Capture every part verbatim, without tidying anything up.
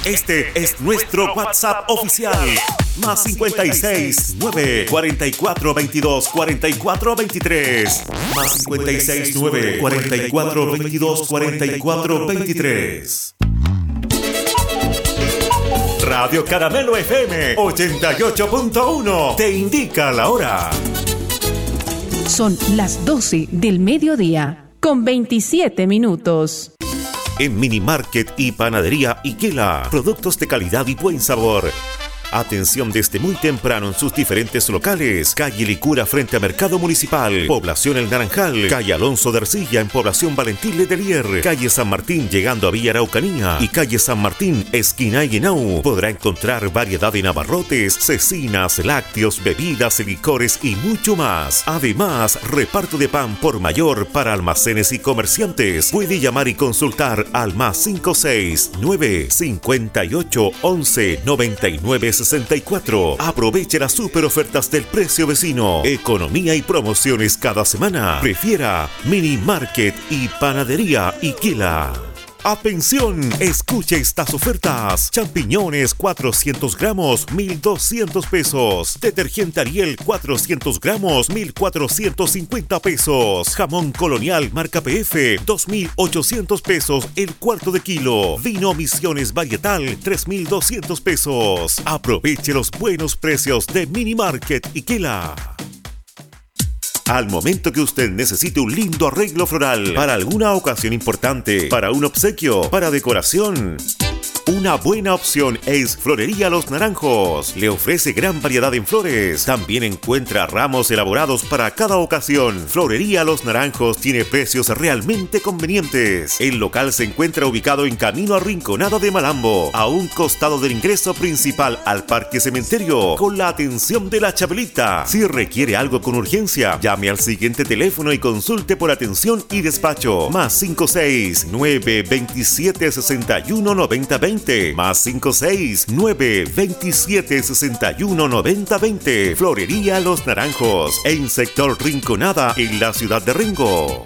Este es nuestro WhatsApp oficial. Más cincuenta y seis, nueve, cuarenta y cuatro, veintidós, cuarenta y cuatro, veintitrés. Más cincuenta y seis, nueve, cuarenta y cuatro, veintidós, cuarenta y cuatro, veintitrés. Radio Caramelo F M ochenta y ocho punto uno te indica la hora. Son las doce del mediodía con veintisiete minutos. En Mini Market y Panadería Iquela, productos de calidad y buen sabor. Atención desde muy temprano en sus diferentes locales. Calle Licura frente a Mercado Municipal, Población El Naranjal, calle Alonso de Ercilla en Población Valentín Letelier, calle San Martín llegando a Villa Araucanía y calle San Martín esquina Guinau. Podrá encontrar variedad de abarrotes, cecinas, lácteos, bebidas, licores y mucho más. Además, reparto de pan por mayor para almacenes y comerciantes. Puede llamar y consultar al más cinco seis nueve, cincuenta y ocho, once, noventa y nueve, sesenta y cuatro. Aproveche las super ofertas del precio vecino. Economía y promociones cada semana. Prefiera Mini Market y Panadería Iquela. Atención, escuche estas ofertas. Champiñones cuatrocientos gramos, mil doscientos pesos. Detergente Ariel cuatrocientos gramos, mil cuatrocientos cincuenta pesos. Jamón Colonial marca P F, dos mil ochocientos pesos el cuarto de kilo. Vino Misiones Varietal, tres mil doscientos pesos. Aproveche los buenos precios de Mini Market Iquela. Al momento que usted necesite un lindo arreglo floral para alguna ocasión importante, para un obsequio, para decoración, una buena opción es Florería Los Naranjos. Le ofrece gran variedad en flores. También encuentra ramos elaborados para cada ocasión. Florería Los Naranjos tiene precios realmente convenientes. El local se encuentra ubicado en Camino Arrinconado de Malambo, a un costado del ingreso principal al Parque Cementerio, con la atención de la Chabelita. Si requiere algo con urgencia, llame al siguiente teléfono y consulte por atención y despacho. Más cinco seis nueve, veintisiete, sesenta y uno, noventa, veinte. Más cinco seis nueve, veintisiete, sesenta y uno, noventa, veinte. Florería Los Naranjos, en sector Rinconada, en la ciudad de Rengo.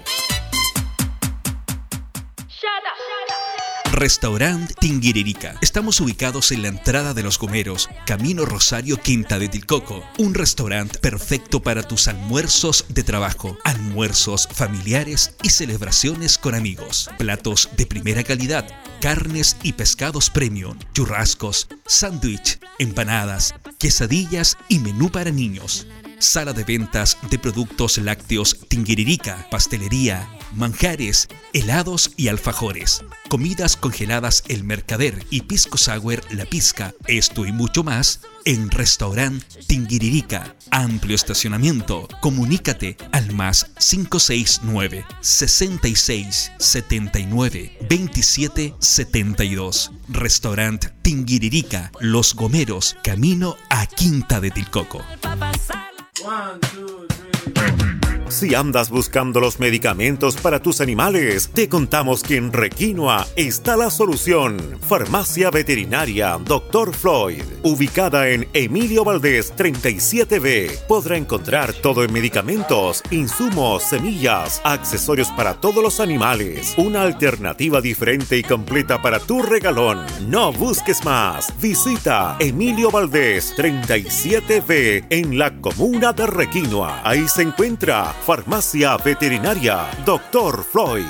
Restaurant Tinguiririca. Estamos ubicados en la entrada de Los Gomeros, Camino Rosario, Quinta de Tilcoco. Un restaurante perfecto para tus almuerzos de trabajo, almuerzos familiares y celebraciones con amigos. Platos de primera calidad, carnes y pescados premium, churrascos, sándwich, empanadas, quesadillas y menú para niños. Sala de ventas de productos lácteos Tinguiririca, pastelería, manjares, helados y alfajores. Comidas congeladas El Mercader y Pisco Sour La Pizca. Esto y mucho más en Restaurant Tinguiririca. Amplio estacionamiento. Comunícate al más cinco seis nueve, sesenta y seis, setenta y nueve, veintisiete, setenta y dos. Restaurant Tinguiririca, Los Gomeros, camino a Quinta de Tilcoco. One, two, three. Si andas buscando los medicamentos para tus animales, te contamos que en Requinoa está la solución. Farmacia Veterinaria doctor Floyd, ubicada en Emilio Valdés treinta y siete B. Podrá encontrar todo en medicamentos, insumos, semillas, accesorios para todos los animales. Una alternativa diferente y completa para tu regalón. No busques más. Visita Emilio Valdés treinta y siete B en la comuna de Requinoa. Ahí se encuentra Farmacia Veterinaria doctor Floyd.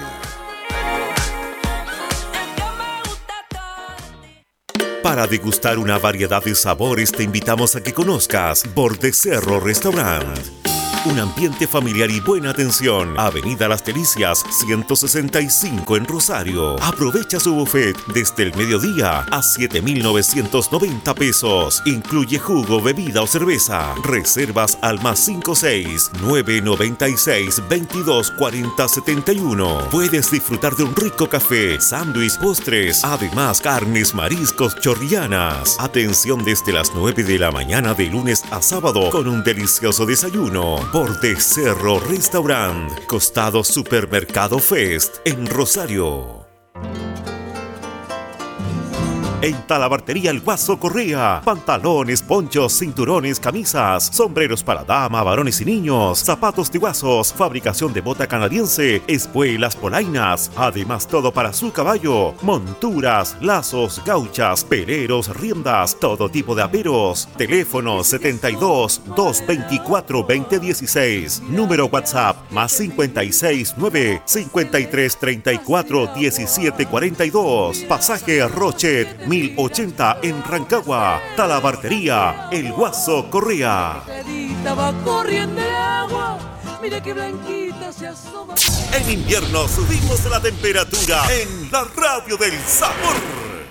Para degustar una variedad de sabores te invitamos a que conozcas Borde Cerro Restaurant. Un ambiente familiar y buena atención. Avenida Las Delicias, ciento sesenta y cinco en Rosario. Aprovecha su buffet desde el mediodía a siete mil novecientos noventa pesos. Incluye jugo, bebida o cerveza. Reservas al más cinco seis nueve noventa y seis veintidós cuarenta setenta y uno. Puedes disfrutar de un rico café, sándwich, postres, además carnes, mariscos, chorrianas. Atención desde las nueve de la mañana de lunes a sábado con un delicioso desayuno. Borde Cerro Restaurant, costado Supermercado Fest en Rosario. En Talabartería El Guaso Correa. Pantalones, ponchos, cinturones, camisas, sombreros para dama, varones y niños, zapatos de guasos, fabricación de bota canadiense, espuelas, polainas, además todo para su caballo, monturas, lazos, gauchas, peleros, riendas, todo tipo de aperos. Teléfono setenta y dos, doscientos veinticuatro, veinte dieciséis. Número WhatsApp más cincuenta y seis, nueve, cincuenta y tres, treinta y cuatro, diecisiete, cuarenta y dos. Pasaje Rochet mil ochenta en Rancagua. Talabartería El Guaso Correa. En invierno subimos la temperatura en la radio del sabor.